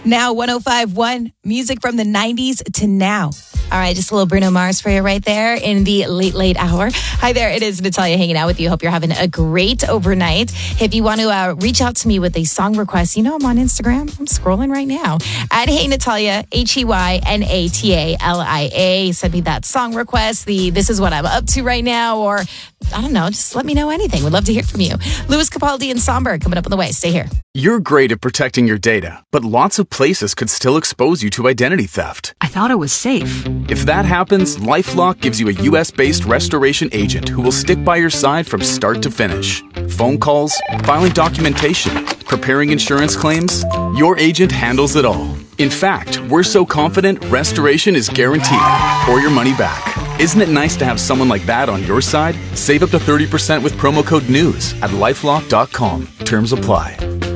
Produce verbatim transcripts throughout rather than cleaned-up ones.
Now, one oh five point one, music from the nineties to now. All right, just a little Bruno Mars for you right there in the late, late hour. Hi there, it is Natalia hanging out with you. Hope you're having a great overnight. If you want to uh, reach out to me with a song request, you know I'm on Instagram. I'm scrolling right now. At Hey Natalia, H E Y N A T A L I A. Send me that song request, the this is what I'm up to right now, or I don't know, just let me know anything. We'd love to hear from you. Louis Capaldi and Somberg coming up on the way. Stay here. You're great at protecting your data, but lots of places could still expose you to identity theft. I thought it was safe. If that happens, LifeLock gives you a U S-based restoration agent who will stick by your side from start to finish. Phone calls, filing documentation, preparing insurance claims, your agent handles it all. In fact, we're so confident restoration is guaranteed or your money back. Isn't it nice to have someone like that on your side? Save up to thirty percent with promo code NEWS at lifelock dot com. Terms apply.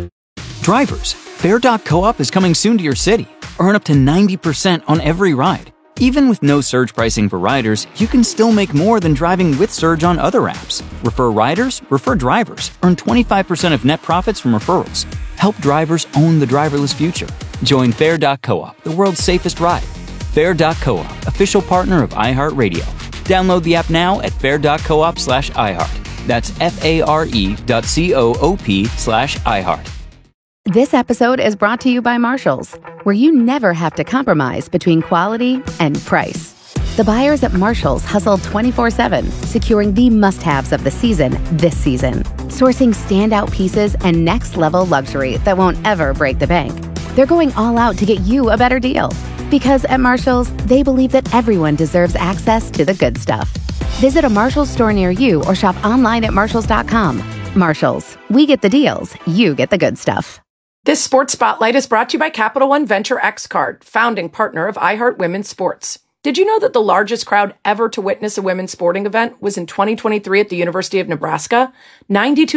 Drivers, Fare dot coop is coming soon to your city. Earn up to ninety percent on every ride. Even with no surge pricing for riders, you can still make more than driving with Surge on other apps. Refer riders, refer drivers. Earn twenty-five percent of net profits from referrals. Help drivers own the driverless future. Join Fare dot coop, the world's safest ride. Fare dot coop, official partner of iHeartRadio. Download the app now at fare dot coop slash iHeart. That's F-A-R-E dot C-O-O-P slash iHeart. This episode is brought to you by Marshalls, where you never have to compromise between quality and price. The buyers at Marshalls hustle twenty-four seven, securing the must-haves of the season this season. Sourcing standout pieces and next-level luxury that won't ever break the bank. They're going all out to get you a better deal. Because at Marshalls, they believe that everyone deserves access to the good stuff. Visit a Marshalls store near you or shop online at marshalls dot com. Marshalls, we get the deals, you get the good stuff. This Sports Spotlight is brought to you by Capital One Venture X Card, founding partner of iHeart Women's Sports. Did you know that the largest crowd ever to witness a women's sporting event was in twenty twenty-three at the University of Nebraska? ninety-two